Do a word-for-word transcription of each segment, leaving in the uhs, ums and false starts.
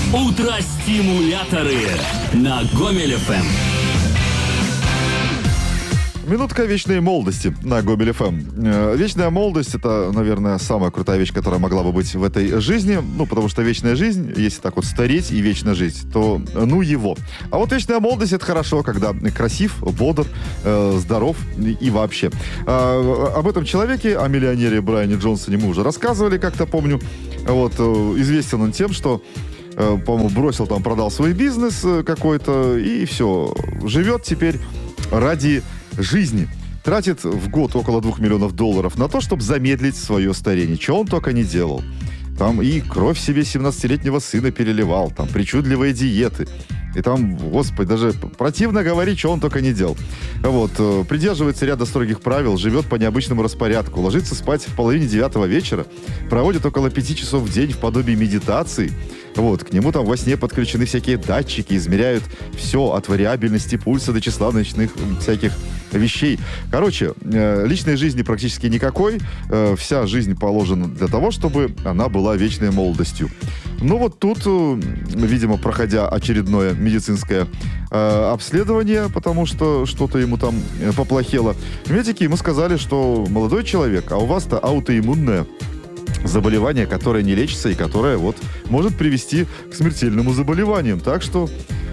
Утро-стимуляторы на Гомель эф эм. Минутка вечной молодости на Гомель эф эм. Вечная молодость — это, наверное, самая крутая вещь, которая могла бы быть в этой жизни. Ну, потому что вечная жизнь, если так вот стареть и вечная жизнь, то ну его. А вот вечная молодость — это хорошо, когда красив, бодр, э, здоров и, и вообще. А, об этом человеке, о миллионере Брайане Джонсоне, мы уже рассказывали, как-то помню. Вот, э, известен он тем, что э, по-моему, бросил там, продал свой бизнес какой-то, и все. Живет теперь ради жизни. Тратит в год около двух миллионов долларов на то, чтобы замедлить свое старение. Чего он только не делал. Там и кровь себе семнадцатилетнего сына переливал, там причудливые диеты. И там, господи, даже противно говорить, что он только не делал. Вот, придерживается ряда строгих правил, живет по необычному распорядку, ложится спать в половине девятого вечера, проводит около пяти часов в день в подобии медитации. Вот, к нему там во сне подключены всякие датчики, измеряют все от вариабельности пульса до числа ночных всяких вещей. Короче, э, личной жизни практически никакой. Э, вся жизнь положена для того, чтобы она была вечной молодостью. Ну вот тут, э, видимо, проходя очередное медицинское э, обследование, потому что что-то ему там э, поплохело, медики ему сказали, что молодой человек, а у вас-то аутоиммунное заболевание, которое не лечится и которое вот может привести к смертельному заболеваниям. Так что,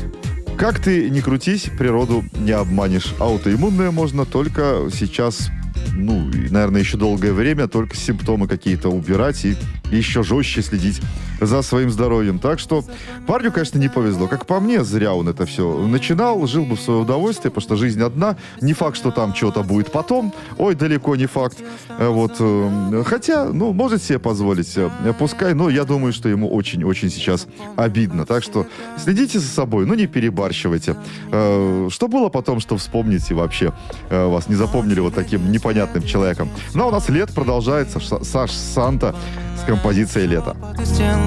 как ты ни крутись, природу не обманешь. Аутоиммунное можно только сейчас, ну, и, наверное, еще долгое время, только симптомы какие-то убирать и еще жестче следить за своим здоровьем. Так что парню, конечно, не повезло. Как по мне, зря он это все начинал, жил бы в свое удовольствие, потому что жизнь одна. Не факт, что там что-то будет потом. Ой, далеко не факт. Вот. Хотя, ну, может себе позволить. Пускай, но я думаю, что ему очень-очень сейчас обидно. Так что следите за собой, ну, не перебарщивайте. Что было потом, что вспомните вообще? Вас не запомнили вот таким непонятным человеком. Ну, а у нас лето продолжается. Саш Санта с композицией «Лето».